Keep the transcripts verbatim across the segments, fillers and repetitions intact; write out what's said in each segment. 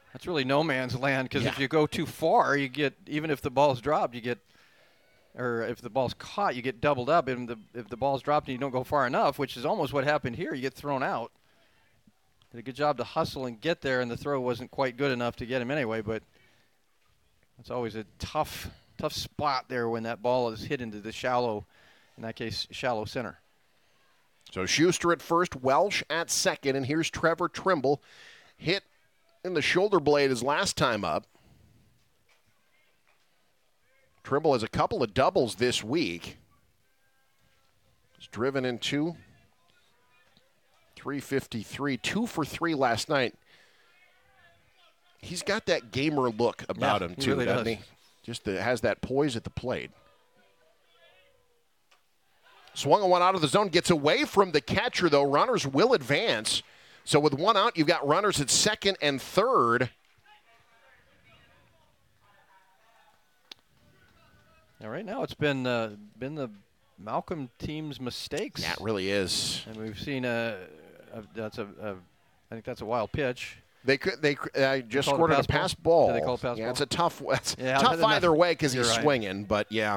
That's really no man's land because Yeah. if you go too far, you get, even if the ball's dropped, you get, or if the ball's caught, you get doubled up. And the, if the ball's dropped and you don't go far enough, which is almost what happened here, you get thrown out. Did a good job to hustle and get there, and the throw wasn't quite good enough to get him anyway, but it's always a tough, tough spot there when that ball is hit into the shallow, in that case, shallow center. So Schuster at first, Welsh at second, and here's Trevor Trimble. Hit in the shoulder blade his last time up. Trimble has a couple of doubles this week. He's driven in two. three fifty-three, two for three last night. He's got that gamer look about yeah, him, he too, really doesn't does. he? Just the, has that poise at the plate. Swung on one out of the zone, gets away from the catcher, though. Runners will advance. So with one out, you've got runners at second and third. Now, right now, it's been uh, been the Malcolm team's mistakes. Yeah, it really is. And we've seen a, a that's a, a I think that's a wild pitch. They could they uh, just They scored on a pass pass ball? ball. Did they call it pass yeah, ball? it's a tough it's Yeah, tough then either that's- way because he's you're right. swinging, but yeah.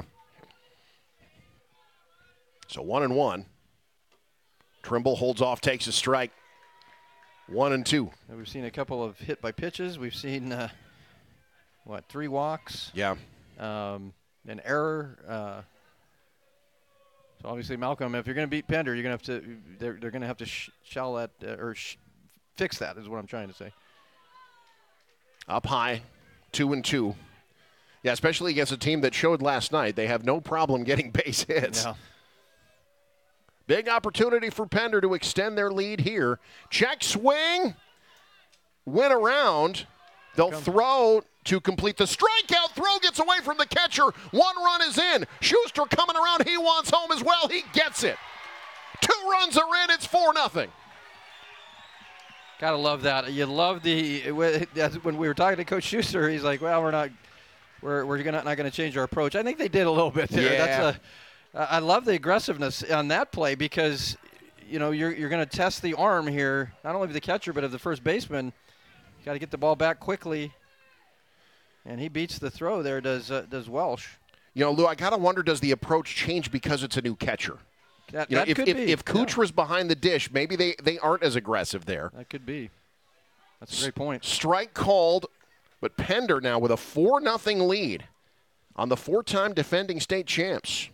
So one and one. Trimble holds off, takes a strike. One and two. And we've seen a couple of hit by pitches. We've seen uh, what three walks. Yeah. Um, an error. Uh, so obviously, Malcolm, if you're going to beat Pender, you're going to have to. They're they're going to have to sh- shell that uh, or sh- fix that. Is what I'm trying to say. Up high, two and two. Yeah, especially against a team that showed last night they have no problem getting base hits. Yeah. Big opportunity for Pender to extend their lead here. Check swing. Went around. They'll throw to complete the strikeout. Throw gets away from the catcher. One run is in. Schuster coming around. He wants home as well. He gets it. Two runs are in. It's four nothing. Gotta love that. You love the when we were talking to Coach Schuster. He's like, "Well, we're not, we're we're gonna not gonna change our approach." I think they did a little bit there. Yeah. That's a. I love the aggressiveness on that play because, you know, you're you're gonna test the arm here, not only of the catcher but of the first baseman. You got to get the ball back quickly, and he beats the throw there. Does uh, does Welsh? You know, Lou, I gotta wonder, does the approach change because it's a new catcher? That, You know, that if could if, be. if Kuchera's behind the dish, maybe they, they aren't as aggressive there. Yeah, that could be. That's a great point. Strike called, but Pender now with a four nothing lead on the four-time defending state champs.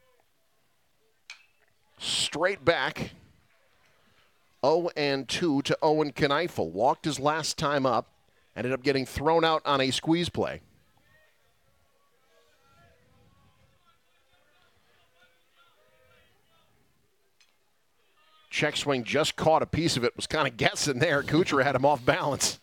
Straight back, oh and two to Owen Kneifel. Walked his last time up, ended up getting thrown out on a squeeze play. Check swing just caught a piece of it. Was kind of guessing there. Kuchera had him off balance.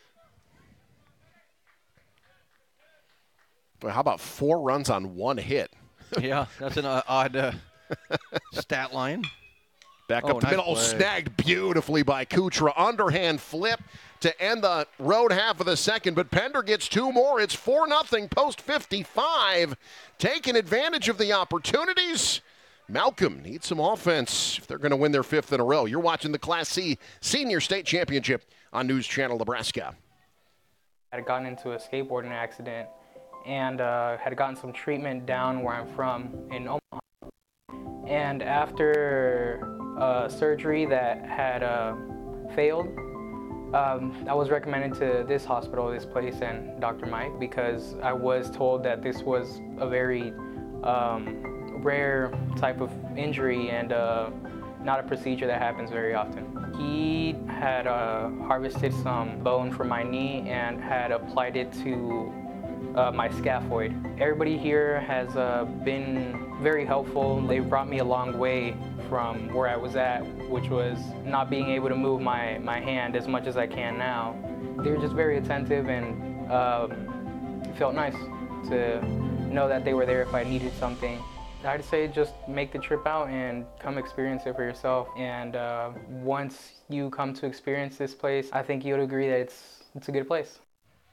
But how about four runs on one hit? Yeah, that's an uh, odd uh, stat line. Back Oh, up the nice middle, play. snagged beautifully by Kuchera. Underhand flip to end the road half of the second, but Pender gets two more. It's four nothing post fifty-five. Taking advantage of the opportunities. Malcolm needs some offense if they're going to win their fifth in a row. You're watching the Class C Senior State Championship on News Channel Nebraska. I had gotten into a skateboarding accident and uh, had gotten some treatment down where I'm from in Omaha. And after uh, surgery that had uh, failed, um, I was recommended to this hospital, this place, and Doctor Mike, because I was told that this was a very um, rare type of injury and uh, not a procedure that happens very often. He had uh, harvested some bone from my knee and had applied it to uh, my scaphoid. Everybody here has uh, been very helpful. They've brought me a long way from where I was at, which was not being able to move my, my hand as much as I can now. They were just very attentive, and um, it felt nice to know that they were there if I needed something. I'd say just make the trip out and come experience it for yourself. And uh, once you come to experience this place, I think you'll agree that it's it's a good place.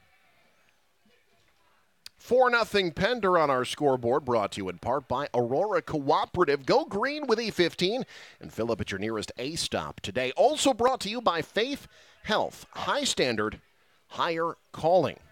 four nothing Pender on our scoreboard, brought to you in part by Aurora Cooperative. Go green with E fifteen and fill up at your nearest A-stop today. Also brought to you by Faith Health. High standard, higher calling.